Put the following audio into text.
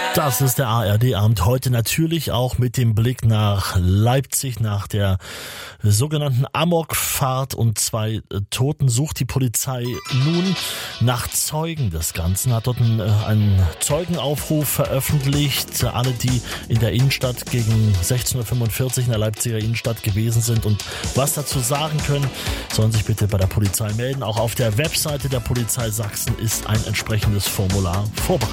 Das ist der ARD-Abend. Heute natürlich auch mit dem Blick nach Leipzig, nach der sogenannten Amokfahrt und 2 Toten sucht die Polizei nun nach Zeugen des Ganzen. Hat dort einen Zeugenaufruf veröffentlicht. Alle, die in der Innenstadt gegen 16:45 Uhr in der Leipziger Innenstadt gewesen sind und was dazu sagen können, sollen sich bitte bei der Polizei melden. Auch auf der Webseite der Polizei Sachsen ist ein entsprechendes Formular vorbereitet.